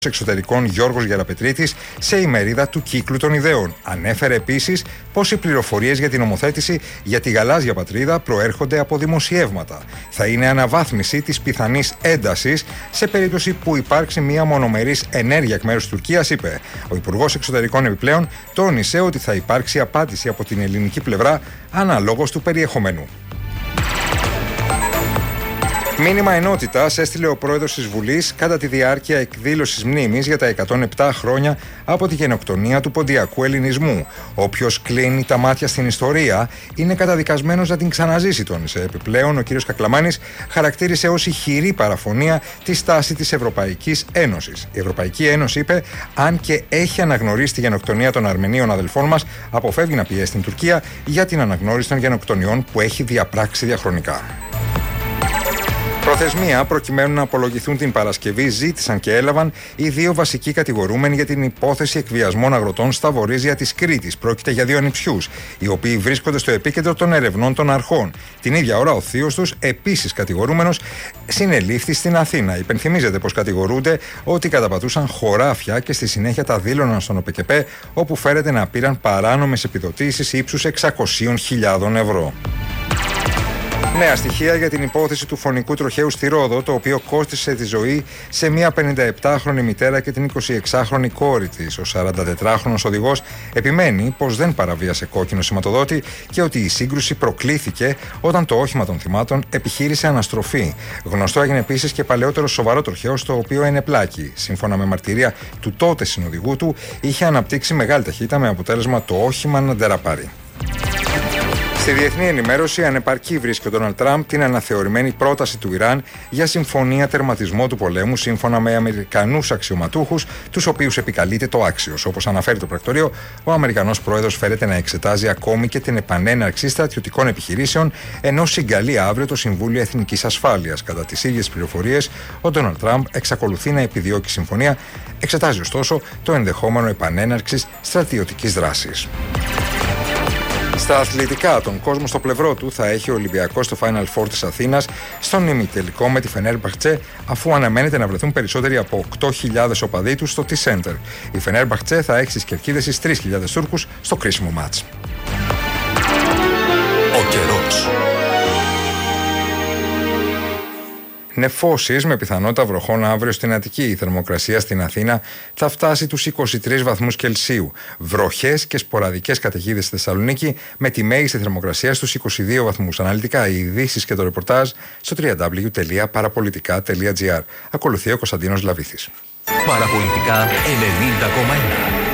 Εξωτερικών Γιώργος Γεραπετρίτης σε ημερίδα του Κύκλου των Ιδεών. Ανέφερε επίσης πως οι πληροφορίες για την νομοθέτηση για τη γαλάζια πατρίδα προέρχονται από δημοσιεύματα. Θα είναι αναβάθμιση της πιθανής έντασης σε περίπτωση που υπάρξει μια μονομερής ενέργεια εκ μέρους της Τουρκίας, είπε. Ο Υπουργός Εξωτερικών επιπλέον τόνισε ότι θα υπάρξει απάντηση από την ελληνική πλευρά αναλόγως του περιεχομένου. Μήνυμα ενότητας έστειλε ο πρόεδρος της Βουλής κατά τη διάρκεια εκδήλωσης μνήμης για τα 107 χρόνια από τη γενοκτονία του ποντιακού ελληνισμού. Όποιος κλείνει τα μάτια στην ιστορία είναι καταδικασμένος να την ξαναζήσει, τόνισε. Επιπλέον, ο κ. Κακλαμάνης χαρακτήρισε ως ηχηρή παραφωνία τη στάση της Ευρωπαϊκής Ένωσης. Η Ευρωπαϊκή Ένωση, είπε, αν και έχει αναγνωρίσει τη γενοκτονία των Αρμενίων αδελφών μας, αποφεύγει να πιέσει την Τουρκία για την αναγνώριση των γενοκτονιών που έχει διαπράξει διαχρονικά. Προθεσμία προκειμένου να απολογηθούν την Παρασκευή ζήτησαν και έλαβαν οι δύο βασικοί κατηγορούμενοι για την υπόθεση εκβιασμών αγροτών στα βορίζια της Κρήτης. Πρόκειται για δύο ανιψιούς, οι οποίοι βρίσκονται στο επίκεντρο των ερευνών των αρχών. Την ίδια ώρα, ο θείος τους, επίσης κατηγορούμενος, συνελήφθη στην Αθήνα. Υπενθυμίζεται πως κατηγορούνται ότι καταπατούσαν χωράφια και στη συνέχεια τα δήλωναν στον ΟΠΕΚΕΠΕ, όπου φέρεται να πήραν παράνομες επιδοτήσεις ύψους 600.000 ευρώ. Νέα στοιχεία για την υπόθεση του φωνικού τροχαίου στη Ρόδο, το οποίο κόστισε τη ζωή σε μια 57χρονη μητέρα και την 26χρονη κόρη της. Ο 44χρονος οδηγός επιμένει πως δεν παραβίασε κόκκινο σηματοδότη και ότι η σύγκρουση προκλήθηκε όταν το όχημα των θυμάτων επιχείρησε αναστροφή. Γνωστό έγινε επίσης και παλαιότερο σοβαρό τροχαίο, στο οποίο ενεπλάκη. Σύμφωνα με μαρτυρία του τότε συνοδηγού του, είχε αναπτύξει μεγάλη ταχύτητα με αποτέλεσμα το όχημα να ντεραπάρει. Στη διεθνή ενημέρωση, ανεπαρκή βρίσκει ο Ντόναλντ Τραμπ την αναθεωρημένη πρόταση του Ιράν για συμφωνία τερματισμού του πολέμου, σύμφωνα με Αμερικανούς αξιωματούχους, τους οποίους επικαλείται το άξιος. Όπως αναφέρει το πρακτορείο, ο Αμερικανός πρόεδρος φέρεται να εξετάζει ακόμη και την επανέναρξη στρατιωτικών επιχειρήσεων, ενώ συγκαλεί αύριο το Συμβούλιο Εθνικής Ασφάλειας. Κατά τις ίδιες πληροφορίες, ο Ντόναλντ Τραμπ εξακολουθεί να επιδιώκει συμφωνία, εξετάζει ωστόσο το ενδεχόμενο επανέναρξης στρατιωτικής δράσης. Στα αθλητικά, τον κόσμο στο πλευρό του θα έχει ο Ολυμπιακός στο Final Four της Αθήνας στον ημιτελικό με τη Φενέρμπαχτσε, αφού αναμένεται να βρεθούν περισσότεροι από 8.000 οπαδοί του στο T-Center. Η Φενέρμπαχτσε θα έχει στις κερκίδες της 3.000 Τούρκους στο κρίσιμο μάτς. Ο καιρός. Νεφώσεις με πιθανότητα βροχών αύριο στην Αττική. Η θερμοκρασία στην Αθήνα θα φτάσει τους 23 βαθμούς Κελσίου. Βροχές και σποραδικές καταιγίδες στη Θεσσαλονίκη με τη μέγιστη θερμοκρασία στους 22 βαθμούς. Αναλυτικά οι ειδήσεις και το ρεπορτάζ στο www.parapolitica.gr. Ακολουθεί ο Κωνσταντίνος Λαβήθης. Παραπολιτικά 90,1.